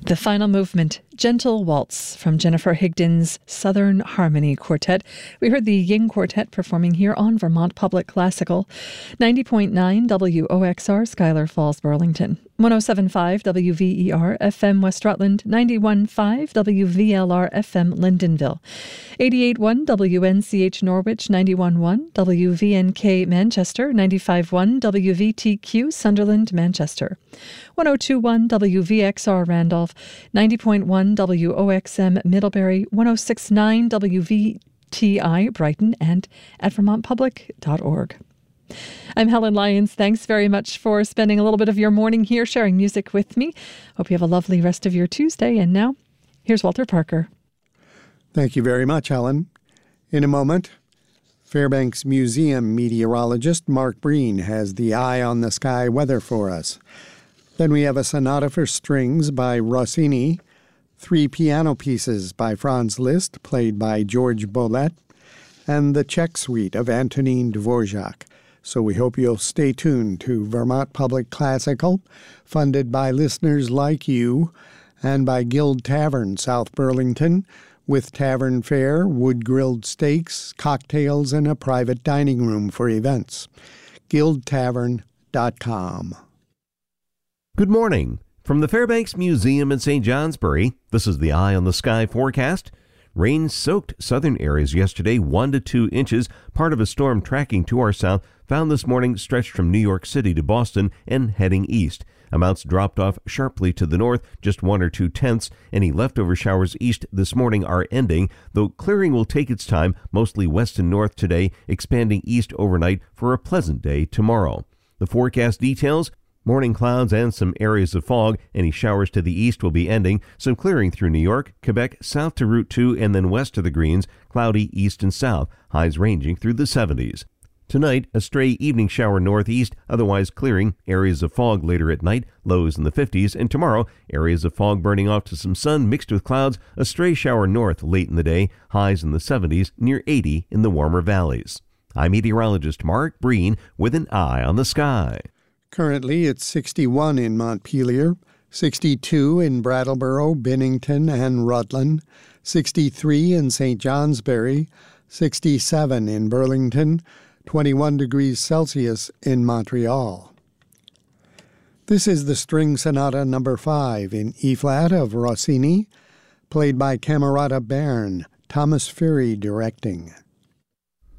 The final movement, Gentle Waltz, from Jennifer Higdon's Southern Harmony Quartet. We heard the Ying Quartet performing here on Vermont Public Classical. 90.9 WOXR, Schuyler Falls, Burlington. 107.5 WVER FM West Rutland, 91.5 WVLR FM Lyndonville, 88.1 WNCH Norwich, 91.1 WVNK Manchester, 95.1 WVTQ Sunderland, Manchester, 102.1 WVXR Randolph, 90.1 WOXM Middlebury, 106.9 WVTI Brighton, and at vermontpublic.org. I'm Helen Lyons. Thanks very much for spending a little bit of your morning here sharing music with me. Hope you have a lovely rest of your Tuesday. And now, here's Walter Parker. Thank you very much, Helen. In a moment, Fairbanks Museum meteorologist Mark Breen has the Eye on the Sky weather for us. Then we have a sonata for strings by Rossini, 3 piano pieces by Franz Liszt, played by George Bolet, and the Czech Suite of Antonin Dvorak. So we hope you'll stay tuned to Vermont Public Classical, funded by listeners like you, and by Guild Tavern, South Burlington, with tavern fare, wood-grilled steaks, cocktails, and a private dining room for events. guildtavern.com. Good morning. From the Fairbanks Museum in St. Johnsbury, this is the Eye on the Sky forecast. Rain soaked southern areas yesterday, 1 to 2 inches, part of a storm tracking to our south, found this morning stretched from New York City to Boston and heading east. Amounts dropped off sharply to the north, just 1 or 2 tenths. Any leftover showers east this morning are ending, though clearing will take its time, mostly west and north today, expanding east overnight for a pleasant day tomorrow. The forecast details: morning clouds and some areas of fog. Any showers to the east will be ending. Some clearing through New York, Quebec, south to Route 2, and then west to the Greens. Cloudy east and south. Highs ranging through the 70s. Tonight, a stray evening shower northeast, otherwise clearing. Areas of fog later at night, lows in the 50s. And tomorrow, areas of fog burning off to some sun mixed with clouds. A stray shower north late in the day. Highs in the 70s, near 80 in the warmer valleys. I'm meteorologist Mark Breen with an Eye on the Sky. Currently, it's 61 in Montpelier, 62 in Brattleboro, Bennington, and Rutland, 63 in St. Johnsbury, 67 in Burlington, 21 degrees Celsius in Montreal. This is the String Sonata No. 5 in E-flat of Rossini, played by Camerata Bern, Thomas Fury directing.